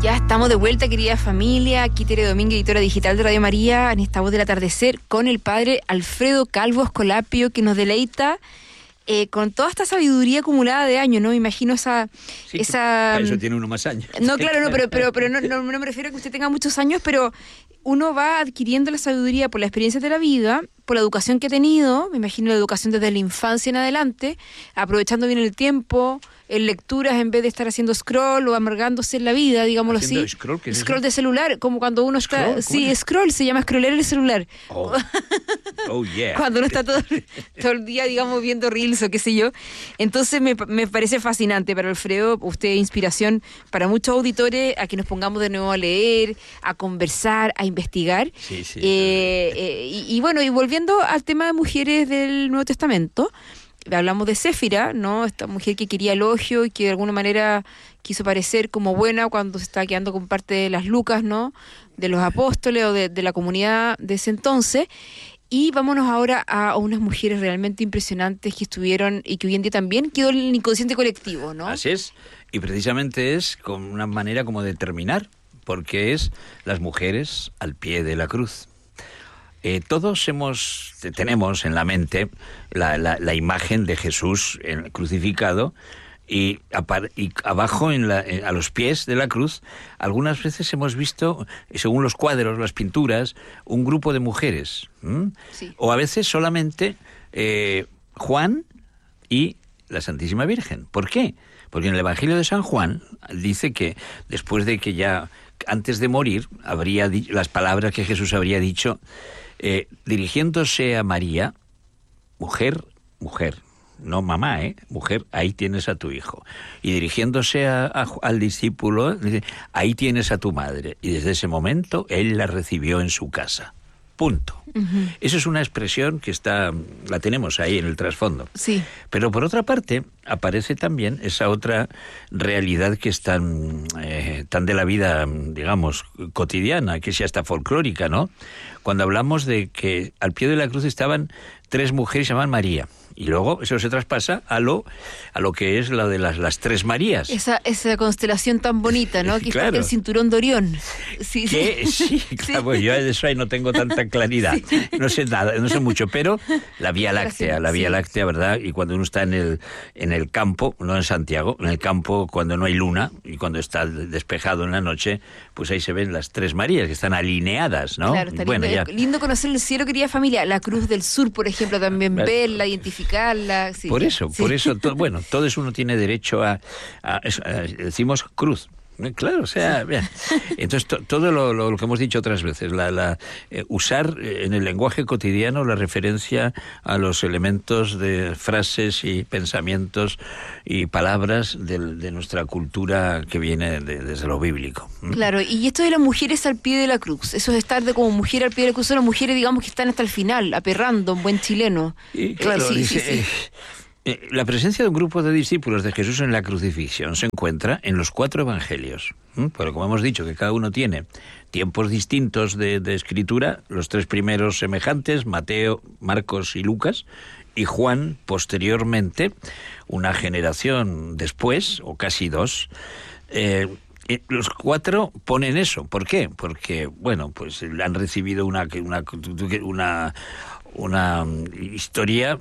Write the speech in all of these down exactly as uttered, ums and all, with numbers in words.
Ya estamos de vuelta, querida familia. Aquí Tere Domínguez, editora digital de Radio María, en esta voz del atardecer, con el padre Alfredo Calvo Escolapio, que nos deleita eh, con toda esta sabiduría acumulada de años, ¿no? Me imagino esa... Sí, esa eso tiene uno más años. No, claro, no, pero, pero, pero no, no, no me refiero a que usted tenga muchos años, pero uno va adquiriendo la sabiduría por la experiencia de la vida, por la educación que ha tenido, me imagino la educación desde la infancia en adelante, aprovechando bien el tiempo, en lecturas en vez de estar haciendo scroll o amargándose en la vida, digámoslo ¿Haciendo así. Scroll, ¿qué es Scroll eso? de celular, como cuando uno está... ¿Scroll? Sí, ¿Cómo? scroll, se llama scrollear el celular. Oh, oh yeah. Cuando uno está todo, todo el día, digamos, viendo reels o qué sé yo. Entonces me, me parece fascinante para Alfredo, usted es inspiración para muchos auditores a que nos pongamos de nuevo a leer, a conversar, a investigar. Sí, sí. Eh, eh, y, y bueno, y volviendo al tema de mujeres del Nuevo Testamento, hablamos de Séfira, ¿no? Esta mujer que quería elogio y que de alguna manera quiso parecer como buena cuando se estaba quedando con parte de las lucas, ¿no? De los apóstoles o de, de la comunidad de ese entonces. Y vámonos ahora a unas mujeres realmente impresionantes que estuvieron y que hoy en día también quedó en el inconsciente colectivo, ¿no? Así es. Y precisamente es con una manera como de terminar, porque es las mujeres al pie de la cruz. Eh, todos hemos tenemos en la mente la, la, la imagen de Jesús en, crucificado y, apar, y abajo en la, en, a los pies de la cruz algunas veces hemos visto, según los cuadros, las pinturas, un grupo de mujeres, sí. O a veces solamente eh, Juan y la Santísima Virgen. ¿Por qué? Porque en el Evangelio de San Juan dice que después de que ya antes de morir habría di- las palabras que Jesús habría dicho. Eh, dirigiéndose a María, mujer, mujer, no mamá, ¿eh? Mujer, ahí tienes a tu hijo. Y dirigiéndose a, a, al discípulo, dice, ahí tienes a tu madre. Y desde ese momento, él la recibió en su casa. Punto. Uh-huh. Eso es una expresión que está, la tenemos ahí en el trasfondo. Sí. Pero por otra parte, aparece también esa otra realidad que es tan, eh, tan de la vida, digamos, cotidiana, que es hasta folclórica, ¿no? Cuando hablamos de que al pie de la cruz estaban tres mujeres que se llaman María. Y luego eso se traspasa a lo a lo que es lo de las, las tres Marías. Esa, esa constelación tan bonita, ¿no? Que claro. está el cinturón de Orión. Sí, ¿Qué? Sí, sí, claro, sí. Pues yo de eso ahí no tengo tanta claridad. Sí. No sé nada, no sé mucho, pero la Vía Láctea, la Vía sí. Láctea, ¿verdad? Y cuando uno está en el en el campo, no en Santiago, en el campo cuando no hay luna y cuando está despejado en la noche, pues ahí se ven las tres Marías que están alineadas, ¿no? Claro, está bueno, lindo, ya. lindo conocer el cielo, querida familia. La Cruz del Sur, por ejemplo, también claro. verla, identificarla. Sí, por eso, sí. por eso, to, bueno, todo eso uno tiene derecho a, a, a, a decimos cruz. Claro, o sea, vean. Entonces to, todo lo, lo, lo que hemos dicho otras veces, la, la eh, usar en el lenguaje cotidiano la referencia a los elementos de frases y pensamientos y palabras de, de nuestra cultura que viene de, desde lo bíblico. Claro, y esto de las mujeres al pie de la cruz, eso de estar de como mujer al pie de la cruz, son las mujeres, digamos, que están hasta el final, aperrando, un buen chileno. Y claro, eh, sí, dice... sí, sí. Eh, La presencia de un grupo de discípulos de Jesús en la crucifixión se encuentra en los cuatro evangelios. ¿Mm? Pero como hemos dicho que cada uno tiene tiempos distintos de, de escritura, los tres primeros semejantes, Mateo, Marcos y Lucas, y Juan posteriormente, una generación después, o casi dos, eh, los cuatro ponen eso. ¿Por qué? Porque, bueno, pues han recibido una, una, una, una historia,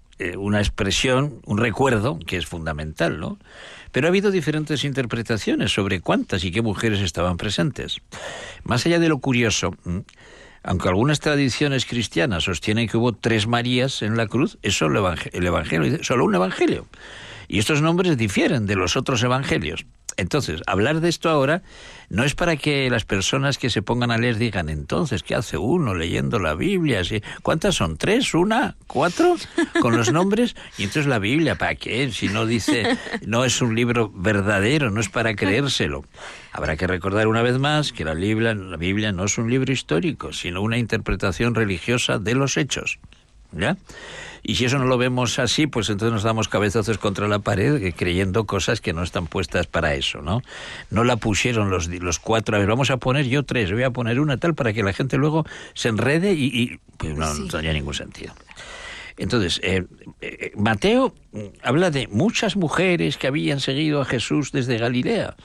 una expresión, un recuerdo que es fundamental, ¿no? Pero ha habido diferentes interpretaciones sobre cuántas y qué mujeres estaban presentes. Más allá de lo curioso, aunque algunas tradiciones cristianas sostienen que hubo tres Marías en la cruz, es solo el Evangelio, solo un Evangelio. Y estos nombres difieren de los otros evangelios. Entonces, hablar de esto ahora no es para que las personas que se pongan a leer digan, entonces, ¿qué hace uno leyendo la Biblia? ¿Sí? ¿Cuántas son? ¿Tres? ¿Una? ¿Cuatro? Con los nombres. Y entonces la Biblia, ¿para qué? Si no dice, no es un libro verdadero, no es para creérselo. Habrá que recordar una vez más que la Biblia, la Biblia no es un libro histórico, sino una interpretación religiosa de los hechos. ¿Ya? Y si eso no lo vemos así, pues entonces nos damos cabezazos contra la pared creyendo cosas que no están puestas para eso, ¿no? No la pusieron los, los cuatro, a ver, vamos a poner yo tres, voy a poner una tal para que la gente luego se enrede y, y pues no, sí. no tenía ningún sentido. Entonces, eh, eh, Mateo habla de muchas mujeres que habían seguido a Jesús desde Galilea.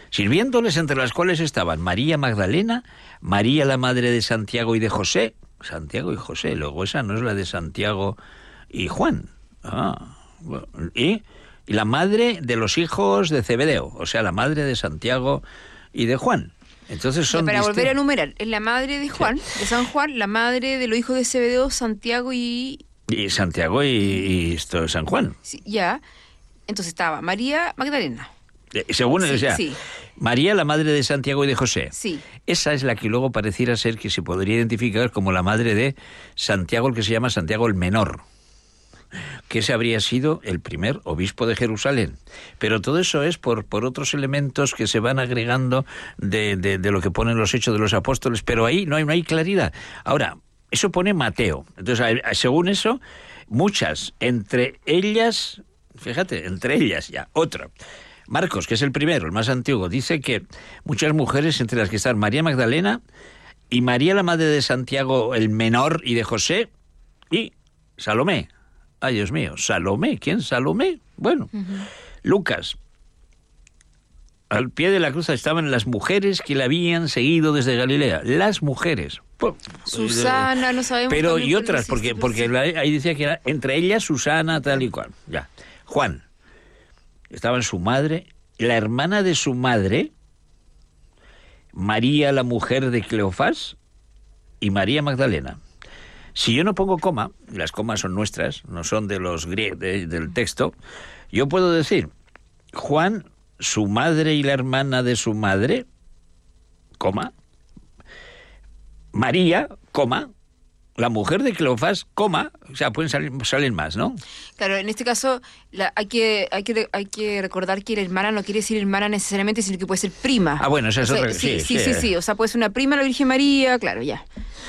sirviéndoles, entre las cuales estaban María Magdalena, María la madre de Santiago y de José, Santiago y José, luego esa no es la de Santiago y Juan, ah, bueno, y, y la madre de los hijos de Zebedeo, o sea, la madre de Santiago y de Juan. Entonces son Para distintos. volver a enumerar, es la madre de Juan, sí. de San Juan, la madre de los hijos de Zebedeo, Santiago y... Y Santiago y, y esto es San Juan. Sí, ya, entonces estaba María Magdalena. Eh, según sí, o sea, sí. María, la madre de Santiago y de José. Sí. Esa es la que luego pareciera ser que se podría identificar como la madre de Santiago, el que se llama Santiago el Menor, que ese habría sido el primer obispo de Jerusalén. Pero todo eso es por, por otros elementos que se van agregando de, de, de lo que ponen los Hechos de los Apóstoles, pero ahí no hay, no hay claridad. Ahora, eso pone Mateo. Entonces, según eso, muchas, entre ellas, fíjate, entre ellas ya, otra. Marcos, que es el primero, el más antiguo, dice que muchas mujeres, entre las que están María Magdalena y María la madre de Santiago el Menor y de José y Salomé. Ay, Dios mío, Salomé, ¿quién Salomé? Bueno, uh-huh. Lucas, al pie de la cruz estaban las mujeres que la habían seguido desde Galilea, las mujeres. Susana, no sabemos. Pero y otras, porque, porque ahí decía que era entre ellas Susana, tal y cual. Ya. Juan, estaban su madre, la hermana de su madre, María la mujer de Cleofás y María Magdalena. Si yo no pongo coma, las comas son nuestras, no son de los griegos de, del texto, yo puedo decir Juan, su madre y la hermana de su madre, coma, María, coma, la mujer de Cleofás, coma, o sea, pueden salir, salen más, ¿no? Claro, en este caso la, hay que hay que hay que recordar que la hermana no quiere decir hermana necesariamente, sino que puede ser prima. Ah, bueno, esa es o sea, otra. Sí, sí, sí, sí, sí, sí, o sea, puede ser una prima de la Virgen María, claro, ya.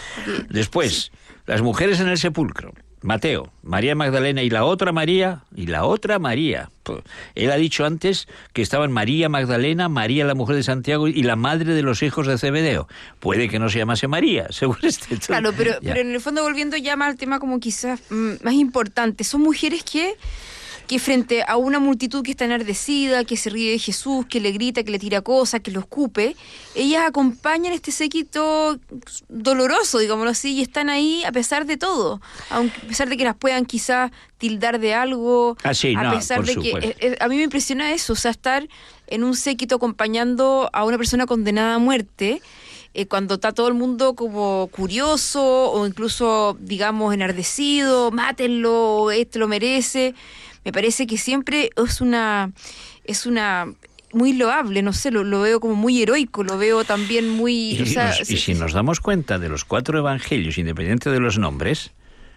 Después, sí. Las mujeres en el sepulcro. Mateo, María Magdalena y la otra María, y la otra María. Él ha dicho antes que estaban María Magdalena, María la mujer de Santiago y la madre de los hijos de Zebedeo. Puede que no se llamase María, según este. Claro, pero, pero en el fondo, volviendo ya más al tema como quizás mm, más importante, son mujeres que... que frente a una multitud que está enardecida, que se ríe de Jesús, que le grita, que le tira cosas, que lo escupe, ellas acompañan este séquito doloroso, digámoslo así, y están ahí a pesar de todo, aunque, a pesar de que las puedan quizás tildar de algo, ah, sí, a no, pesar de supuesto. que... Eh, a mí me impresiona eso, o sea, estar en un séquito acompañando a una persona condenada a muerte, eh, cuando está todo el mundo como curioso, o incluso, digamos, enardecido, mátenlo, este lo merece... Me parece que siempre es una es una muy loable, no sé, lo, lo veo como muy heroico, lo veo también muy... Y, o sea, nos, sí, y si nos damos cuenta de los cuatro evangelios, independiente de los nombres,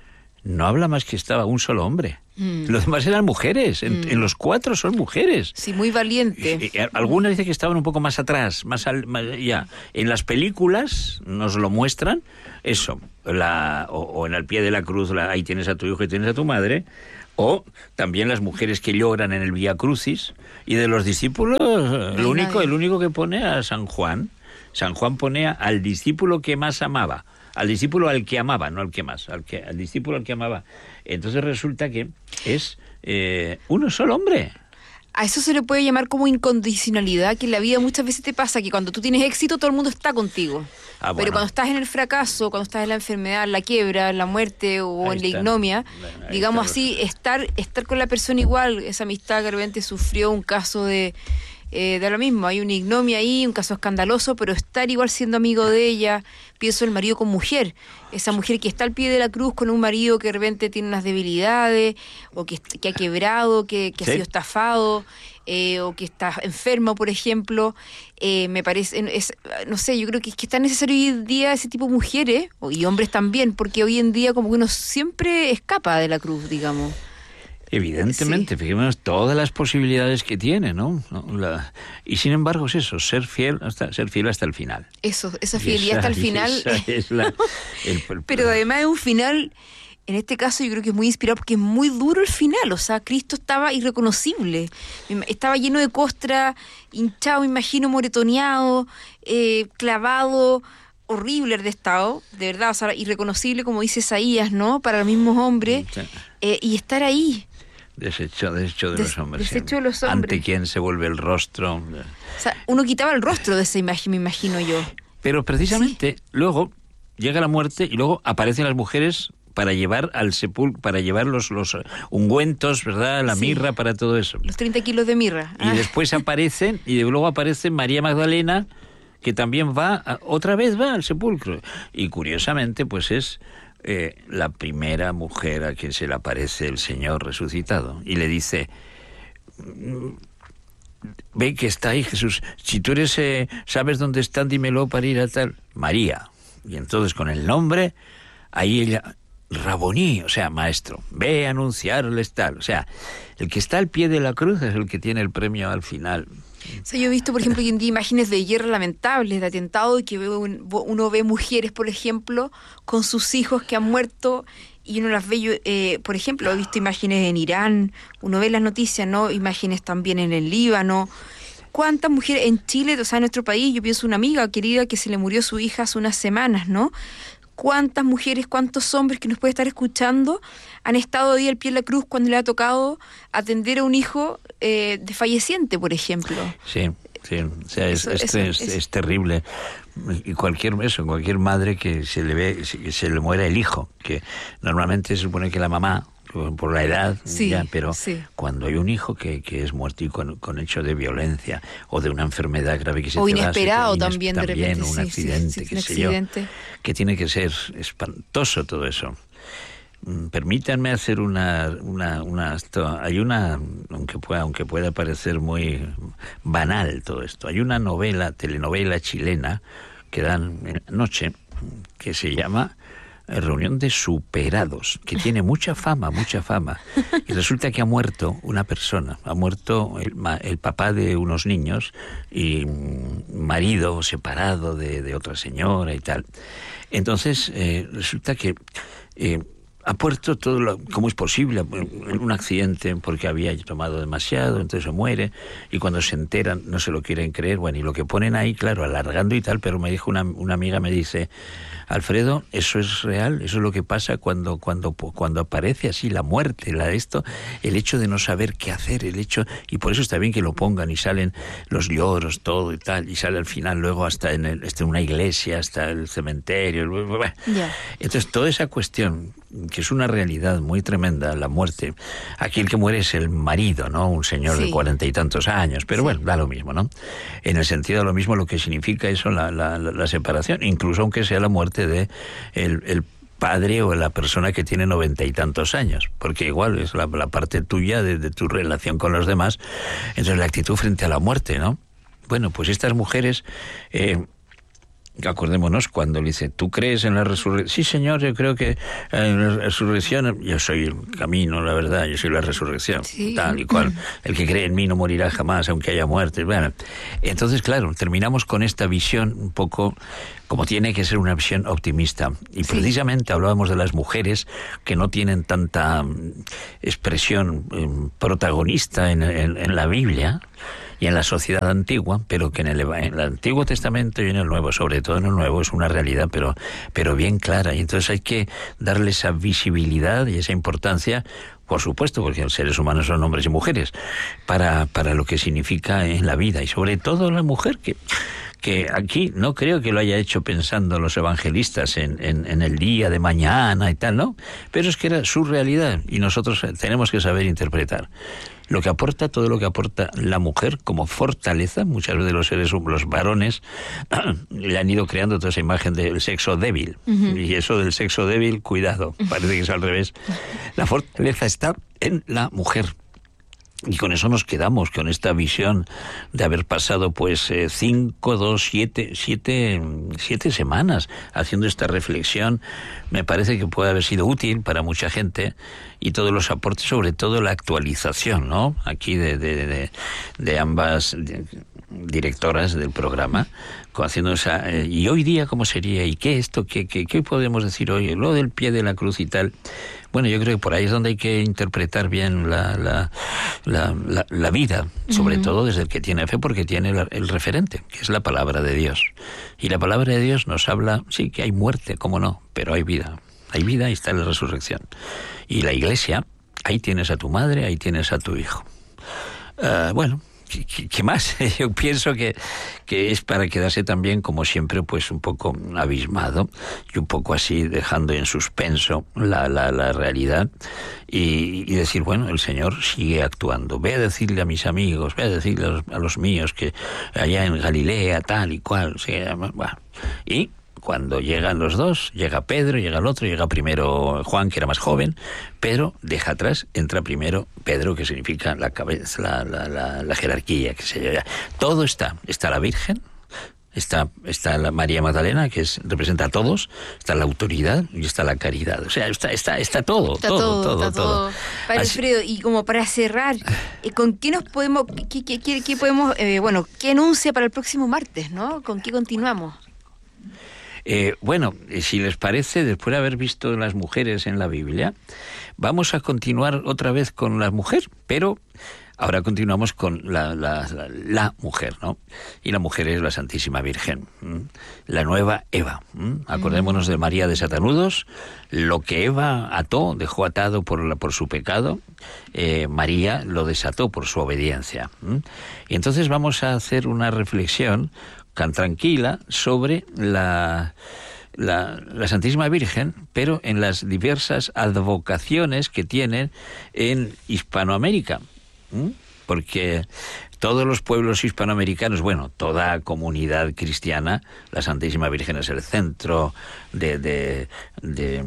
no habla más que estaba un solo hombre. Mm. Los demás eran mujeres, en, mm. en los cuatro son mujeres. Sí, muy valiente. Y, y, algunas dicen que estaban un poco más atrás, más, al, más ya. En las películas nos lo muestran, eso, la, o, o en Al pie de la cruz, la, ahí tienes a tu hijo y tienes a tu madre, o también las mujeres que lloran en el Vía Crucis, y de los discípulos, el único, el único que pone a San Juan, San Juan pone a, al discípulo que más amaba, al discípulo al que amaba, no al que más, al, que, al discípulo al que amaba. Entonces resulta que es eh, uno solo hombre. A eso se le puede llamar como incondicionalidad, que en la vida muchas veces te pasa que cuando tú tienes éxito todo el mundo está contigo. Ah, bueno. Pero cuando estás en el fracaso, cuando estás en la enfermedad, la quiebra, la muerte o ahí en está. la ignomia, bueno, digamos así, los... estar estar con la persona igual, esa amistad que de repente sufrió un caso de... Eh, de lo mismo, hay una ignomia ahí, un caso escandaloso, pero estar igual siendo amigo de ella, pienso el marido con mujer, esa mujer que está al pie de la cruz con un marido que de repente tiene unas debilidades, o que, que ha quebrado, que, que ¿sí? ha sido estafado, eh, o que está enfermo, por ejemplo, eh, me parece, es, no sé, yo creo que es que es tan necesario hoy en día ese tipo de mujeres, y hombres también, porque hoy en día como que uno siempre escapa de la cruz, digamos. Evidentemente, sí. Fijémonos todas las posibilidades que tiene, ¿no? La, y sin embargo es eso, ser fiel hasta ser fiel hasta el final. Eso, esa fidelidad esa, hasta el final. Esa es la, el, el, Pero además es un final, en este caso yo creo que es muy inspirador porque es muy duro el final, o sea, Cristo estaba irreconocible, estaba lleno de costra, hinchado, me imagino, moretoneado, eh, clavado, horrible de estado, de verdad, o sea, irreconocible como dice Isaías, ¿no? Para los mismos hombres, sí. eh, y estar ahí. Deshecho, deshecho de Des, los hombres. Deshecho de los hombres. Ante quien se vuelve el rostro. O sea, uno quitaba el rostro de esa imagen, me imagino yo. Pero precisamente sí. Luego llega la muerte y luego aparecen las mujeres para llevar al sepulcro, para llevar los, los ungüentos, ¿verdad? La sí. mirra, para todo eso. Los treinta kilos de mirra. Y ah. después aparecen, y luego aparece María Magdalena, que también va, a, otra vez va al sepulcro. Y curiosamente, pues es eh, la primera mujer a quien se le aparece el Señor resucitado. Y le dice, ve que está ahí Jesús, si tú eres, eh, sabes dónde están, dímelo para ir a tal. María. Y entonces con el nombre, ahí ella, Raboní, o sea, maestro, ve a anunciarles tal. O sea, el que está al pie de la cruz es el que tiene el premio al final. O sea, yo he visto, por ejemplo, hoy en día imágenes de guerra lamentables, de atentado, y que uno ve mujeres, por ejemplo, con sus hijos que han muerto, y uno las ve, yo, eh, por ejemplo, he visto imágenes en Irán, uno ve las noticias, ¿no? Imágenes también en el Líbano. ¿Cuántas mujeres en Chile, o sea, en nuestro país? Yo pienso una amiga querida que se le murió su hija hace unas semanas, ¿no? ¿Cuántas mujeres, cuántos hombres que nos puede estar escuchando han estado ahí al pie de la cruz cuando le ha tocado atender a un hijo eh, desfalleciente, por ejemplo? Sí, sí, o sea, es, eso, es, eso, es, eso. es terrible. Y cualquier eso, cualquier madre que se le ve, que se le muera el hijo, que normalmente se supone que la mamá, por la edad, sí, ya, pero sí. cuando hay un hijo que, que es muerto y con, con hecho de violencia o de una enfermedad grave que se o te inesperado va, también, también de repente, un sí, accidente, sí, sí, qué un sé accidente. yo, que tiene que ser espantoso todo eso. Permítanme hacer una, una, una esto, hay una, aunque pueda, aunque pueda parecer muy banal todo esto, hay una novela, telenovela chilena que dan en la noche que se llama Reunión de Superados, que tiene mucha fama, mucha fama. Y resulta que ha muerto una persona, ha muerto el, el papá de unos niños y marido separado de, de otra señora y tal. Entonces, eh, resulta que eh, ha puesto todo lo, como es posible, un accidente porque había tomado demasiado, entonces se muere, y cuando se enteran no se lo quieren creer, bueno, y lo que ponen ahí, claro, alargando y tal, pero me dijo una, una amiga, me dice, Alfredo, eso es real, eso es lo que pasa cuando cuando cuando aparece así la muerte, la esto, el hecho de no saber qué hacer, el hecho, y por eso está bien que lo pongan y salen los lloros, todo y tal, y sale al final luego hasta en, el, hasta en una iglesia, hasta el cementerio, bueno. Yeah. Entonces toda esa cuestión, que es una realidad muy tremenda, la muerte, aquí el que muere es el marido, ¿no? Un señor sí. de cuarenta y tantos años, pero sí. bueno, da lo mismo, ¿no? En el sentido de lo mismo lo que significa eso, la, la, la separación, incluso aunque sea la muerte de el, el padre o la persona que tiene noventa y tantos años, porque igual es la, la parte tuya de, de tu relación con los demás. Entonces la actitud frente a la muerte, ¿no? Bueno, pues estas mujeres, eh, acordémonos cuando le dice, ¿tú crees en la resurrección? Sí, señor, yo creo que en la resurrección, yo soy el camino, la verdad, yo soy la resurrección, sí. tal y cual. El que cree en mí no morirá jamás, aunque haya muerte. Bueno, entonces, claro, terminamos con esta visión un poco como tiene que ser una visión optimista. Y sí. precisamente hablábamos de las mujeres que no tienen tanta expresión eh, protagonista en, en, en la Biblia y en la sociedad antigua, pero que en el, en el Antiguo Testamento y en el Nuevo, sobre todo en el Nuevo, es una realidad, pero, pero bien clara. Y entonces hay que darle esa visibilidad y esa importancia, por supuesto, porque los seres humanos son hombres y mujeres, para, para lo que significa en la vida. Y sobre todo la mujer, que, que aquí no creo que lo haya hecho pensando los evangelistas en, en, en el día de mañana y tal, ¿no? Pero es que era su realidad y nosotros tenemos que saber interpretar. Lo que aporta, todo lo que aporta la mujer como fortaleza, muchas veces los seres, los varones, le han ido creando toda esa imagen del sexo débil. Uh-huh. Y eso del sexo débil, cuidado, parece que es al revés. La fortaleza está en la mujer. Y con eso nos quedamos, con esta visión de haber pasado pues eh, cinco, dos, siete, siete, siete semanas haciendo esta reflexión. Me parece que puede haber sido útil para mucha gente y todos los aportes, sobre todo la actualización, ¿no? Aquí de, de, de, de ambas directoras del programa, haciendo esa, eh, y hoy día cómo sería, y qué esto, qué, qué, qué podemos decir hoy, lo del pie de la cruz y tal. Bueno, yo creo que por ahí es donde hay que interpretar bien la, la, la, la, la vida, sobre uh-huh. todo desde el que tiene fe, porque tiene el, el referente, que es la palabra de Dios. Y la palabra de Dios nos habla, sí, que hay muerte, cómo no, pero hay vida. Hay vida y está la resurrección. Y la iglesia, ahí tienes a tu madre, ahí tienes a tu hijo. Uh, bueno, ¿qué, qué más? Yo pienso que, que es para quedarse también, como siempre, pues un poco abismado y un poco así dejando en suspenso la, la, la realidad y, y decir, bueno, el Señor sigue actuando. Ve a decirle a mis amigos, ve a decirle a los, a los míos que allá en Galilea, tal y cual, sí, bueno, y cuando llegan los dos, llega Pedro, llega el otro, llega primero Juan, que era más joven. Pedro deja atrás, entra primero Pedro, que significa la cabeza, la, la, la, la jerarquía, que se llama. Todo está, está la Virgen, está, está la María Magdalena, que es, representa a todos, está la autoridad y está la caridad. O sea, está, está, está todo, está todo, todo, todo, todo. todo. Padre Así... Alfredo, y como para cerrar, ¿con qué nos podemos, qué, qué, qué, qué podemos, eh, bueno, qué anuncia para el próximo martes, ¿no? ¿Con qué continuamos? Eh, bueno, si les parece, después de haber visto las mujeres en la Biblia, vamos a continuar otra vez con la mujer, pero ahora continuamos con la, la, la, la mujer, ¿no? Y la mujer es la Santísima Virgen, ¿m? La nueva Eva. ¿m? Acordémonos de María de Satanudos, lo que Eva ató, dejó atado por, la, por su pecado, eh, María lo desató por su obediencia. ¿m? Y entonces vamos a hacer una reflexión tan tranquila sobre la, la, la Santísima Virgen, pero en las diversas advocaciones que tienen en Hispanoamérica. ¿Mm? Porque todos los pueblos hispanoamericanos, bueno, toda comunidad cristiana, la Santísima Virgen es el centro de, de, de,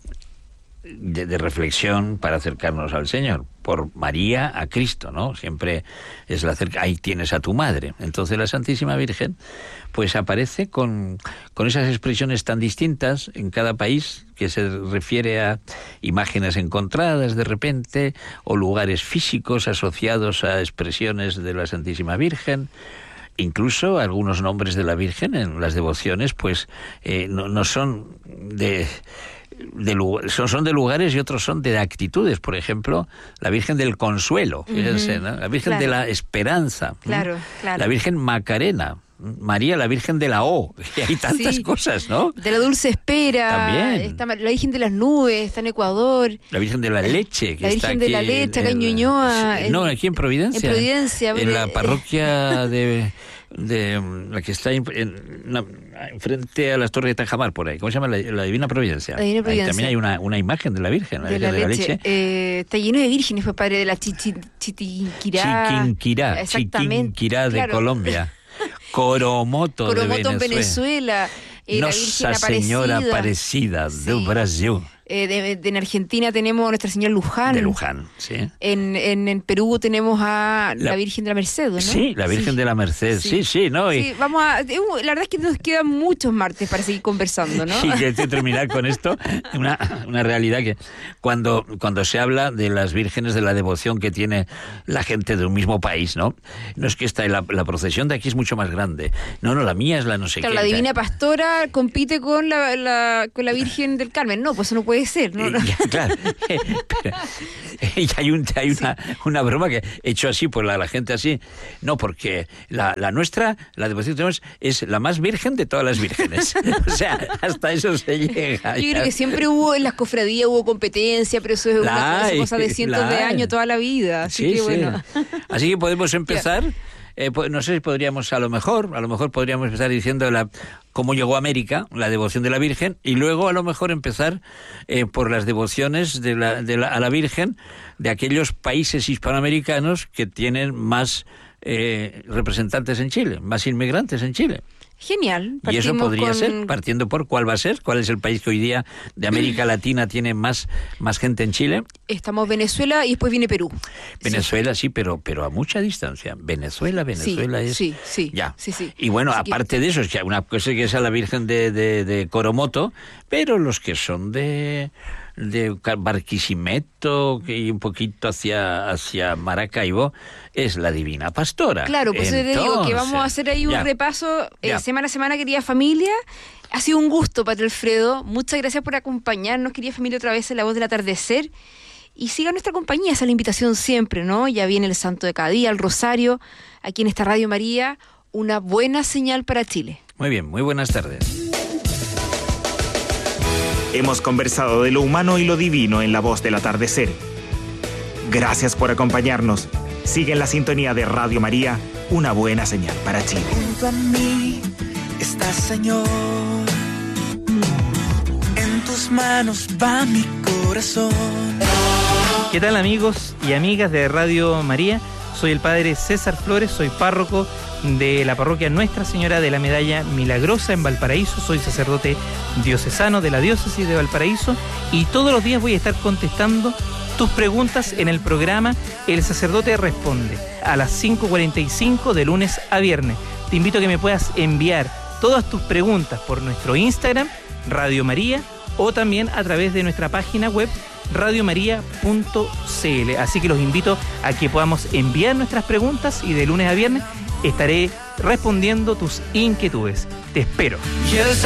de, de reflexión para acercarnos al Señor. Por María a Cristo, ¿no? Siempre es la cerca, ahí tienes a tu madre. Entonces la Santísima Virgen pues aparece con, con esas expresiones tan distintas en cada país, que se refiere a imágenes encontradas de repente, o lugares físicos asociados a expresiones de la Santísima Virgen. Incluso algunos nombres de la Virgen en las devociones pues eh, no, no son de... De, son, son de lugares y otros son de actitudes. Por ejemplo, la Virgen del Consuelo, fíjense, ¿no? La Virgen claro. de la Esperanza, claro, claro. La Virgen Macarena, María, la Virgen de la O, y hay tantas sí, cosas, ¿no? De la Dulce Espera, también está la Virgen de las Nubes, está en Ecuador. La Virgen de la Leche, que la está Virgen aquí de la Leche, acá en Ñuñoa. No, aquí en Providencia. En Providencia. En la parroquia de... de la que está en, en, en frente a las Torres de Tajamar, por ahí. ¿Cómo se llama? La, la Divina Providencia. La Divina Providencia. Ahí también hay una, una imagen de la Virgen, la de Virgen la de la Leche. Leche. Eh, está lleno de vírgenes, fue padre de la chichi, Chiquinquirá. Chiquinquirá, Chiquinquirá de claro. Colombia. Coromoto, Coromoto de Venezuela. en Venezuela. Eh, Nossa Señora Aparecida sí. de Brasil. Eh, de, de, en Argentina tenemos a Nuestra Señora Luján. De Luján, sí. En, en, en Perú tenemos a la, la Virgen de la Merced, ¿no? Sí, la Virgen sí. de la Merced, sí, sí, sí ¿no? Y... sí, vamos a... La verdad es que nos quedan muchos martes para seguir conversando, ¿no? Sí, quiero terminar con esto, una, una realidad que cuando, cuando se habla de las vírgenes de la devoción que tiene la gente de un mismo país, ¿no? No es que esta, la, la procesión de aquí es mucho más grande. No, no, la mía es la no sé claro, qué. La Divina Pastora compite con la, la, con la Virgen del Carmen. No, pues eso no puede ser, ¿no? Eh, ya, claro. Pero, y hay, un, hay una, sí. una broma que he hecho así, pues la, la gente así. No, porque la, la nuestra, la devoción que tenemos, es la más virgen de todas las vírgenes. O sea, hasta eso se llega. Yo ya. creo que siempre hubo, en las cofradías hubo competencia, pero eso es una, la, una cosa de cientos la, de años, toda la vida. Así sí, que sí. bueno. Así que podemos empezar... Eh, pues, no sé si podríamos, a lo mejor, a lo mejor podríamos empezar diciendo la, cómo llegó a América, la devoción de la Virgen, y luego a lo mejor empezar eh, por las devociones de la, de la, a la Virgen de aquellos países hispanoamericanos que tienen más eh, representantes en Chile, más inmigrantes en Chile. Genial. Y eso podría con... ser, partiendo por cuál va a ser, cuál es el país que hoy día de América Latina tiene más, más gente en Chile. Estamos Venezuela y después viene Perú. Venezuela sí, sí pero, pero a mucha distancia. Venezuela, Venezuela sí, es... Sí, sí, ya. sí, sí. Y bueno, Así aparte que... de eso, es que una cosa que es a la Virgen de, de, de Coromoto, pero los que son de... de Barquisimeto y un poquito hacia, hacia Maracaibo, es la Divina Pastora. Claro, pues yo te digo que vamos a hacer ahí un ya. repaso eh, semana a semana, querida familia. Ha sido un gusto, Padre Alfredo. Muchas gracias por acompañarnos, querida familia, otra vez en La Voz del Atardecer. Y siga nuestra compañía, esa es la invitación siempre, ¿no? Ya viene el Santo de cada día, el Rosario, aquí en esta Radio María, una buena señal para Chile. Muy bien, muy buenas tardes. Hemos conversado de lo humano y lo divino en La Voz del Atardecer. Gracias por acompañarnos Sigue en la sintonía de Radio María, una buena señal para Chile. Junto a mí está, Señor, en tus manos va mi corazón. ¿Qué tal, amigos y amigas de Radio María? Soy el padre César Flores, soy párroco de la parroquia Nuestra Señora de la Medalla Milagrosa en Valparaíso. Soy sacerdote diocesano de la diócesis de Valparaíso y todos los días voy a estar contestando tus preguntas en el programa El Sacerdote Responde a las cinco cuarenta y cinco de lunes a viernes. Te invito a que me puedas enviar todas tus preguntas por nuestro Instagram, Radio María, o también a través de nuestra página web radiomaria punto c l. Así que los invito a que podamos enviar nuestras preguntas y de lunes a viernes estaré respondiendo tus inquietudes. Te espero. Y el